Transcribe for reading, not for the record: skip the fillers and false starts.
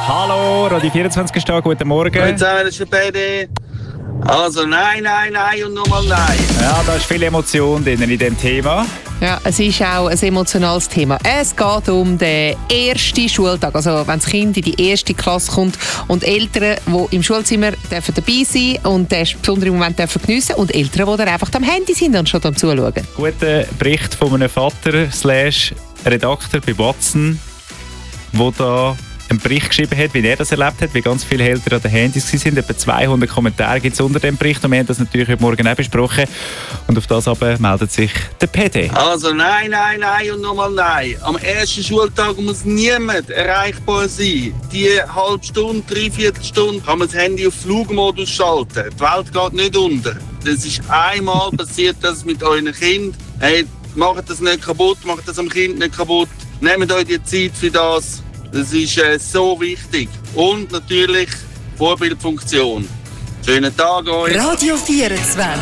Hallo, Radio 24 ist da, guten Morgen. Guten Tag, das ist der Pedi. Also nein und nochmal nein. Ja, da ist viel Emotion drin in diesem Thema. Ja, es ist auch ein emotionales Thema. Es geht um den ersten Schultag, also wenn das Kind in die erste Klasse kommt und Eltern, die im Schulzimmer dürfen dabei sein und den besonderen Moment dürfen geniessen und Eltern, die dann einfach am Handy sind und schon am Zuschauen. Guter Bericht von einem Vater/Redakteur bei Watson, der da einen Bericht geschrieben hat, wie er das erlebt hat, wie ganz viele Eltern an den Handys waren. Etwa 200 Kommentare gibt es unter dem Bericht und wir haben das natürlich heute Morgen auch besprochen. Und auf das aber meldet sich der PD. Also nein und nochmal nein. Am ersten Schultag muss niemand erreichbar sein. Die halbe Stunde, dreiviertel Stunde kann man das Handy auf Flugmodus schalten. Die Welt geht nicht unter. Das ist einmal passiert, das mit euren Kindern. Hey, macht das nicht kaputt, macht das am Kind nicht kaputt. Nehmt euch die Zeit für das. Das ist so wichtig. Und natürlich Vorbildfunktion. Schönen Tag euch. Radio 24.